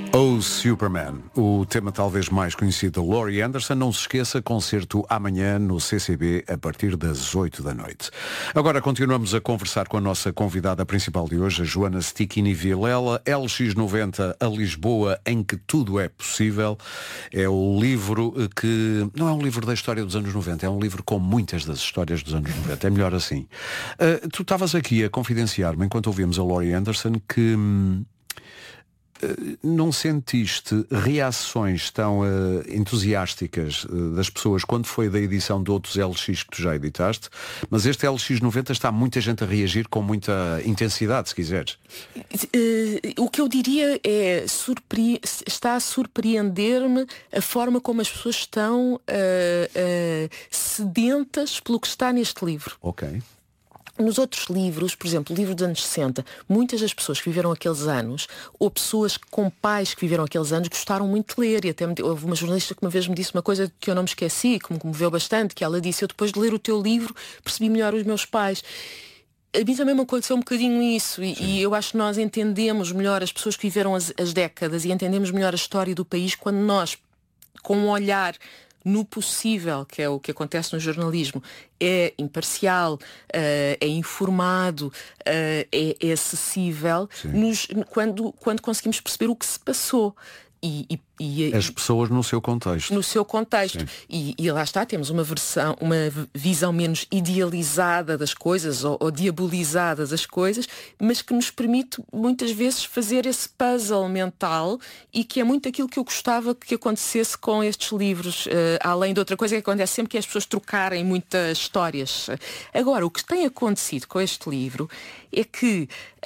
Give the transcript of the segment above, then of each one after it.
Oh Superman, o tema talvez mais conhecido de Laurie Anderson. Não se esqueça, concerto amanhã no CCB a partir das 8 da noite. Agora continuamos a conversar com a nossa convidada principal de hoje, a Joana Stichini Vilela. LX90, a Lisboa em que tudo é possível. É o livro que não é um livro da história dos anos 90, é um livro com muitas das histórias dos anos 90. É melhor assim. Tu estavas aqui a confidenciar-me enquanto ouvíamos a Laurie Anderson que não sentiste reações tão entusiásticas das pessoas quando foi da edição de outros LX que tu já editaste, mas este LX90 está muita gente a reagir com muita intensidade, se quiseres. O que eu diria é está a surpreender-me a forma como as pessoas estão sedentas pelo que está neste livro. Ok. Nos outros livros, por exemplo, o livro dos anos 60, muitas das pessoas que viveram aqueles anos, ou pessoas com pais que viveram aqueles anos, gostaram muito de ler. E até houve uma jornalista que uma vez me disse uma coisa que eu não me esqueci, que me comoveu bastante, que ela disse: eu depois de ler o teu livro percebi melhor os meus pais. A mim também me aconteceu um bocadinho isso, e eu acho que nós entendemos melhor as pessoas que viveram as décadas e entendemos melhor a história do país quando nós, com um olhar no possível, que é o que acontece no jornalismo, é imparcial, é informado, é acessível, quando conseguimos perceber o que se passou. E as pessoas no seu contexto. No seu contexto. E lá está, temos uma visão menos idealizada das coisas ou diabolizada das coisas, mas que nos permite muitas vezes fazer esse puzzle mental, e que é muito aquilo que eu gostava que acontecesse com estes livros, além de outra coisa que acontece sempre, que é as pessoas trocarem muitas histórias. Agora, o que tem acontecido com este livro é que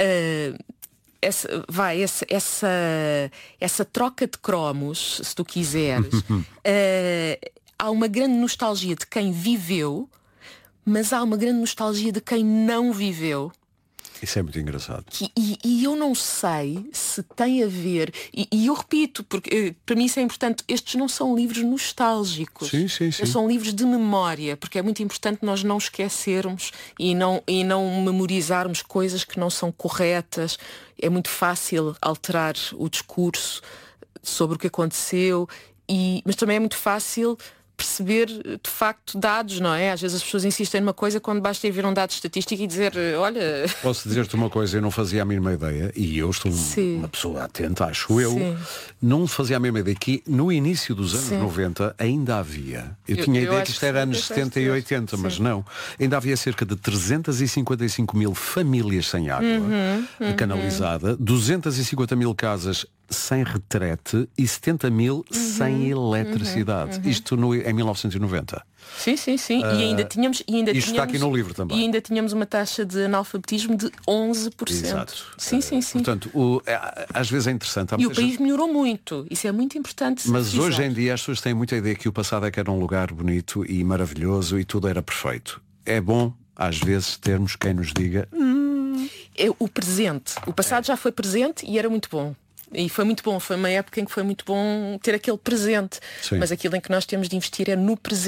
essa troca de cromos, se tu quiseres, há uma grande nostalgia de quem viveu, mas há uma grande nostalgia de quem não viveu. Isso é muito engraçado. E eu não sei se tem a ver, e eu repito, porque para mim isso é importante, estes não são livros nostálgicos. Sim. São livros de memória, porque é muito importante nós não esquecermos e não memorizarmos coisas que não são corretas. É muito fácil alterar o discurso sobre o que aconteceu, mas também é muito fácil perceber de facto dados, não é? Às vezes as pessoas insistem numa coisa quando basta ir ver um dado estatístico e dizer, olha... Posso dizer-te uma coisa, eu não fazia a mínima ideia, e eu estou uma pessoa atenta, acho eu, não fazia a mesma ideia que no início dos anos 90 ainda havia. Eu tinha a ideia que isto era anos 70 e 80, mas não. Ainda havia cerca de 355 mil famílias sem água canalizada, 250 mil casas sem retrete e 70 mil sem eletricidade. Isto em 1990. Sim. E ainda tínhamos... Isto está aqui no livro também. E ainda tínhamos uma taxa de analfabetismo de 11%. Exato. Sim. Portanto, às vezes é interessante. E o país melhorou muito. Isso é muito importante. Mas hoje em dia as pessoas têm muita ideia que o passado é que era um lugar bonito e maravilhoso e tudo era perfeito. É bom, às vezes, termos quem nos diga... É o presente. O passado já foi presente e era muito bom. E foi muito bom. Foi uma época em que foi muito bom ter aquele presente. Mas aquilo em que nós temos de investir é no presente.